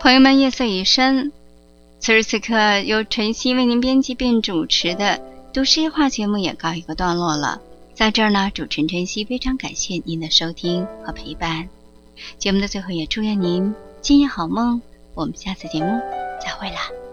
朋友们，夜色已深，此时此刻由晨曦为您编辑并主持的读诗夜话节目也告一个段落了。在这儿呢，主持人晨曦非常感谢您的收听和陪伴。节目的最后也祝愿您今夜好梦，我们下次节目再会啦。